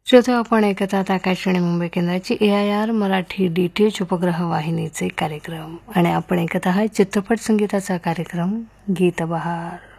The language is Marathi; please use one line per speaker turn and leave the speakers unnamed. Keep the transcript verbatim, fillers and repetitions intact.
श्रोते, आपण ऐकत आहात आकाशवाणी मुंबई केंद्राची ए I R Marathi D T H उपग्रह वाहिनीचे कार्यक्रम आणि आपण ऐकत आहात चित्रपट संगीताचा कार्यक्रम गीत बहार.